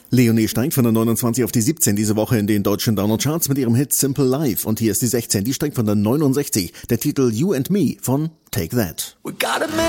Leonie steigt von der 29 auf die 17 diese Woche in den deutschen Download-Charts mit ihrem Hit Simple Life. Und hier ist die 16, die steigt von der 69. Der Titel You and Me von Take That.